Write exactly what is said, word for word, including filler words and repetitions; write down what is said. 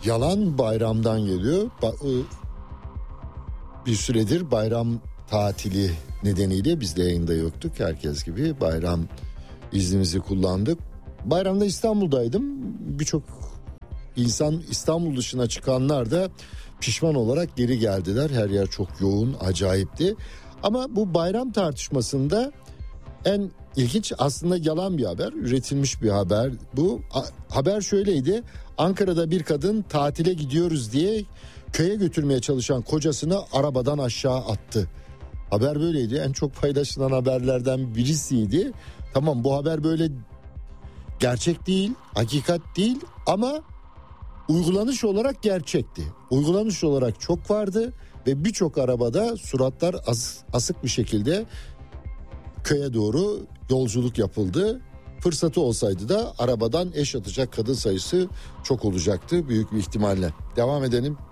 yalan bayramdan geliyor. Ba- bir süredir bayram tatili nedeniyle biz de yayında yoktuk. Herkes gibi bayram iznimizi kullandık. Bayramda İstanbul'daydım. Birçok insan, İstanbul dışına çıkanlar da pişman olarak geri geldiler. Her yer çok yoğun, acayipti. Ama bu bayram tartışmasında en ilginç aslında yalan bir haber, üretilmiş bir haber. Bu a- haber şöyleydi: Ankara'da bir kadın tatile gidiyoruz diye köye götürmeye çalışan kocasını arabadan aşağı attı. Haber böyleydi. En çok paylaşılan haberlerden birisiydi. Tamam, bu haber böyle gerçek değil, hakikat değil ama uygulanış olarak gerçekti. Uygulanış olarak çok vardı ve birçok arabada suratlar as- asık bir şekilde köye doğru yolculuk yapıldı. Fırsatı olsaydı da arabadan eş atacak kadın sayısı çok olacaktı büyük bir ihtimalle. Devam edelim.